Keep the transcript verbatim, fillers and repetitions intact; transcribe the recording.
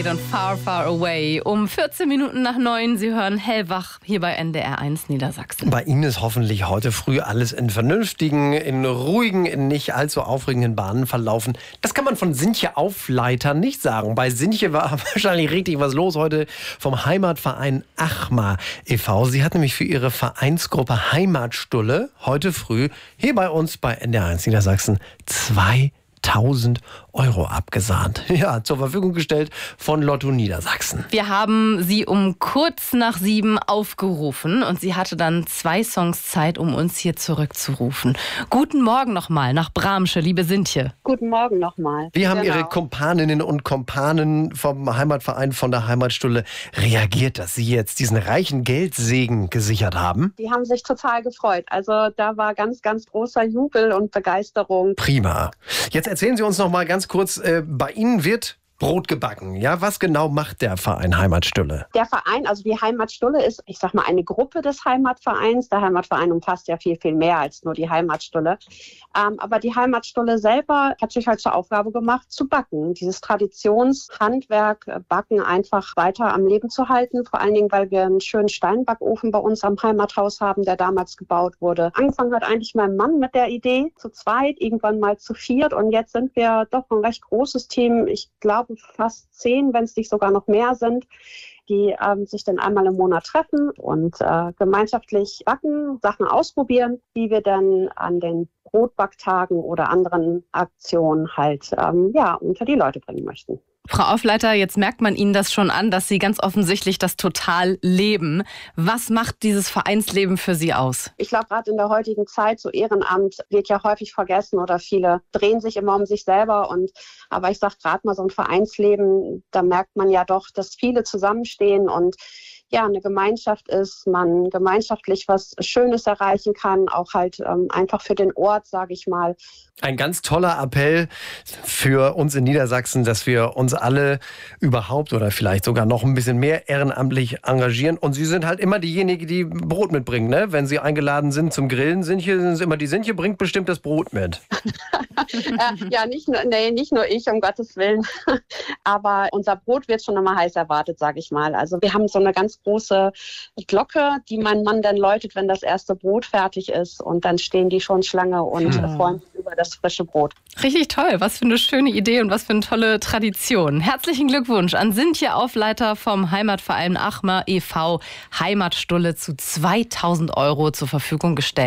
Slade und Far, Far Away. Um vierzehn Minuten nach neun. Sie hören Hellwach hier bei N D R eins Niedersachsen. Bei Ihnen ist hoffentlich heute früh alles in vernünftigen, in ruhigen, in nicht allzu aufregenden Bahnen verlaufen. Das kann man von Sinche Aufleiter nicht sagen. Bei Sinche war wahrscheinlich richtig was los heute vom Heimatverein Achmar e V Sie hat nämlich für ihre Vereinsgruppe Heimatstulle heute früh hier bei uns bei N D R eins Niedersachsen zweitausend Euro abgesahnt. Ja, zur Verfügung gestellt von Lotto Niedersachsen. Wir haben sie um kurz nach sieben aufgerufen und sie hatte dann zwei Songs Zeit, um uns hier zurückzurufen. Guten Morgen nochmal nach Bramsche, liebe Sintje. Guten Morgen nochmal. Wie haben Genau. Ihre Kumpaninnen und Kumpanen vom Heimatverein von der Heimatstulle reagiert, dass Sie jetzt diesen reichen Geldsegen gesichert haben? Die haben sich total gefreut. Also da war ganz, ganz großer Jubel und Begeisterung. Prima. Jetzt erzählen Sie uns noch mal ganz kurz, äh, bei Ihnen wird Brot gebacken. Ja, was genau macht der Verein Heimatstulle? Der Verein, also die Heimatstulle ist, ich sag mal, eine Gruppe des Heimatvereins. Der Heimatverein umfasst ja viel, viel mehr als nur die Heimatstulle. Ähm, aber die Heimatstulle selber hat sich halt zur Aufgabe gemacht, zu backen. Dieses Traditionshandwerk, äh, Backen einfach weiter am Leben zu halten. Vor allen Dingen, weil wir einen schönen Steinbackofen bei uns am Heimathaus haben, der damals gebaut wurde. Angefangen hat eigentlich mein Mann mit der Idee, zu zweit, irgendwann mal zu viert. Und jetzt sind wir doch ein recht großes Team. Ich glaube, fast zehn, wenn es nicht sogar noch mehr sind, die ähm, sich dann einmal im Monat treffen und äh, gemeinschaftlich backen, Sachen ausprobieren, die wir dann an den Brotbacktagen oder anderen Aktionen halt ähm, ja, unter die Leute bringen möchten. Frau Aufleiter, jetzt merkt man Ihnen das schon an, dass Sie ganz offensichtlich das total leben. Was macht dieses Vereinsleben für Sie aus? Ich glaube, gerade in der heutigen Zeit, so Ehrenamt wird ja häufig vergessen oder viele drehen sich immer um sich selber. Und aber ich sage gerade mal so ein Vereinsleben, da merkt man ja doch, dass viele zusammenstehen und ja, eine Gemeinschaft ist, man gemeinschaftlich was Schönes erreichen kann, auch halt ähm, einfach für den Ort, sage ich mal. Ein ganz toller Appell für uns in Niedersachsen, dass wir uns alle überhaupt oder vielleicht sogar noch ein bisschen mehr ehrenamtlich engagieren. Und Sie sind halt immer diejenige, die Brot mitbringen, ne? Wenn Sie eingeladen sind zum Grillen, Sintje, sind Sie immer die Sintje, bringt bestimmt das Brot mit. äh, ja, nicht nur, nee, nicht nur ich, um Gottes Willen. Aber unser Brot wird schon immer heiß erwartet, sage ich mal. Also wir haben so eine ganz große Glocke, die mein Mann dann läutet, wenn das erste Brot fertig ist. Und dann stehen die schon Schlange und Hm. freuen sich über das frische Brot. Richtig toll, was für eine schöne Idee und was für eine tolle Tradition. Herzlichen Glückwunsch an Sintje Aufleiter vom Heimatverein Achmar e V Heimatstulle zu zweitausend Euro zur Verfügung gestellt.